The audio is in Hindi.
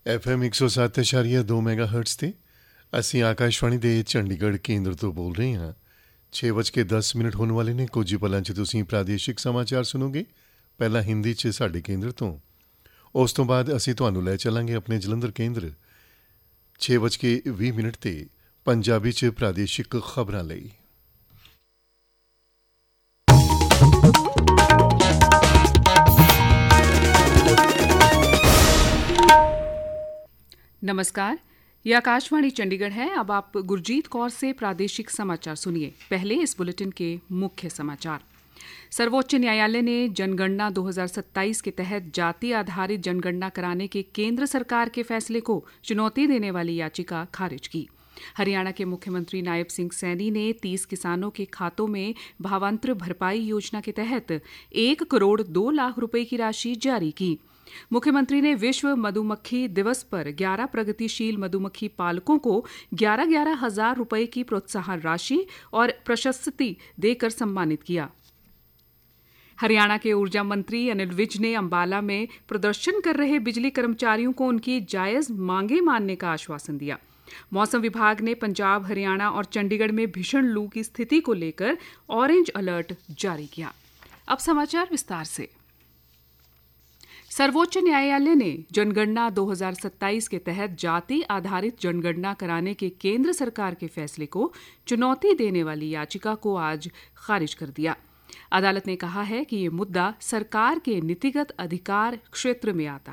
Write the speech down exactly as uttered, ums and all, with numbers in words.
ਐਫ ਐਮ ਇੱਕ ਸੌ ਸੱਤ ਦਸ਼ਮਲਵ ਦੋ ਮੈਗਾਹਰਟਜ਼ ਤੇ ਅਸੀਂ ਆਕਾਸ਼ਵਾਣੀ ਦੇ ਚੰਡੀਗੜ੍ਹ ਕੇਂਦਰ ਤੋਂ ਬੋਲ ਰਹੇ ਹਾਂ। ਛੇ ਵੱਜ ਕੇ ਦਸ ਮਿੰਟ ਹੋਣ ਵਾਲੇ ਨੇ। ਕੁਝ ਹੀ ਪਲਾਂ 'ਚ ਤੁਸੀਂ ਪ੍ਰਾਦੇਸ਼ਿਕ ਸਮਾਚਾਰ ਸੁਣੋਗੇ, ਪਹਿਲਾਂ ਹਿੰਦੀ 'ਚ ਸਾਡੇ ਕੇਂਦਰ ਤੋਂ। ਉਸ ਤੋਂ ਬਾਅਦ ਅਸੀਂ ਤੁਹਾਨੂੰ ਲੈ ਚੱਲਾਂਗੇ ਆਪਣੇ ਜਲੰਧਰ ਕੇਂਦਰ। ਛੇ ਵੱਜ ਕੇ ਵੀਹ ਮਿੰਟ ਤੇ ਪੰਜਾਬੀ 'ਚ ਪ੍ਰਾਦੇਸ਼ਿਕ ਖਬਰਾਂ ਲਈ। नमस्कार, ये आकाशवाणी चंडीगढ़ है। अब आप गुरजीत कौर से प्रादेशिक समाचार सुनिए। पहले इस बुलेटिन के मुख्य समाचार। सर्वोच्च न्यायालय ने जनगणना दो हज़ार सत्ताईस के तहत जाति आधारित जनगणना कराने के केंद्र सरकार के फैसले को चुनौती देने वाली याचिका खारिज की। हरियाणा के मुख्यमंत्री नायब सिंह सैनी ने तीस किसानों के खातों में भावांतर भरपाई योजना के तहत एक करोड़ दो लाख रुपए की राशि जारी की। मुख्यमंत्री ने विश्व मधुमक्खी दिवस पर ग्यारह प्रगतिशील मधुमक्खी पालकों को ग्यारह ग्यारह हजार रुपए की प्रोत्साहन राशि और प्रशस्ति देकर सम्मानित किया। हरियाणा के ऊर्जा मंत्री अनिल विज ने अंबाला में प्रदर्शन कर रहे बिजली कर्मचारियों को उनकी जायज मांगे मानने का आश्वासन दिया। मौसम विभाग ने पंजाब, हरियाणा और चंडीगढ़ में भीषण लू की स्थिति को लेकर ऑरेंज अलर्ट जारी किया। अब समाचार विस्तार से। सर्वोच्च न्यायालय ने जनगणना दो हज़ार सत्ताईस के तहत जाति आधारित जनगणना कराने के केंद्र सरकार के फैसले को चुनौती देने वाली याचिका को आज खारिज कर दिया। अदालत ने कहा है कि ये मुद्दा सरकार के नीतिगत अधिकार क्षेत्र में आता